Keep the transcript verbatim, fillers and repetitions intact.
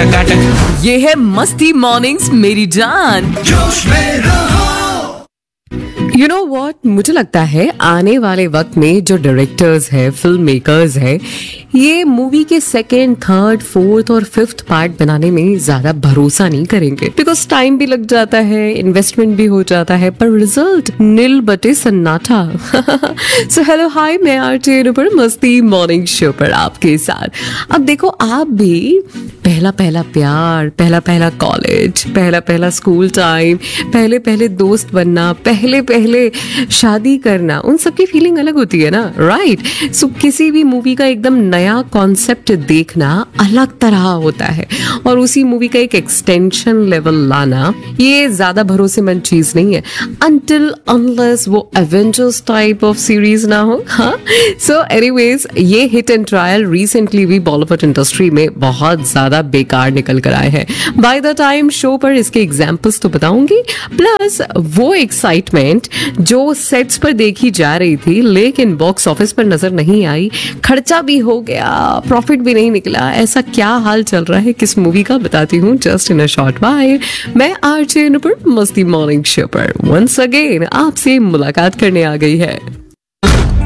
टकाटक। ये है मस्ती मॉर्निंग्स मेरी जान। जोश में रहो। यू नो व्हाट, मुझे लगता है आने वाले वक्त में जो डायरेक्टर्स है, फिल्म मेकर्स है, ये मूवी के सेकेंड, थर्ड, फोर्थ और फिफ्थ पार्ट बनाने में ज्यादा भरोसा नहीं करेंगे, बिकॉज टाइम भी लग जाता है, इन्वेस्टमेंट भी हो जाता है, पर रिजल्ट नील बटे सन्नाटा। सो हेलो हाय, मैं आरजे पर मस्ती मॉर्निंग शो पर आपके साथ। अब देखो, आप भी पहला पहला प्यार, पहला पहला कॉलेज, पहला पहला स्कूल टाइम, पहले पहले दोस्त बनना, पहले पहले शादी करना, उन सब की फीलिंग अलग होती है ना, राइट? सो किसी भी मूवी का एकदम नया कॉन्सेप्ट देखना अलग तरह होता है, और उसी मूवी का एक एक्सटेंशन लेवल लाना ये ज्यादा भरोसेमंद चीज नहीं है, अनटिल अनलेस वो एवेंजर्स टाइप ऑफ सीरीज ना हो। हाँ, सो एनीवेज, ये हिट एंड ट्रायल रिसेंटली भी बॉलीवुड इंडस्ट्री में बहुत ज्यादा बेकार निकल कर आए हैं। बाय द टाइम शो पर इसके एग्जाम्पल्स तो बताऊंगी, प्लस वो एक्साइटमेंट जो सेट्स पर देखी जा रही थी लेकिन बॉक्स ऑफिस पर नजर नहीं आई, खर्चा भी हो गया, प्रॉफिट भी नहीं निकला, ऐसा क्या हाल चल रहा है किस मूवी का, बताती हूँ just in a short while. मैं आरजे नुपुर मस्ती मॉर्निंग शो पर वंस अगेन आपसे मुलाकात करने आ गई है।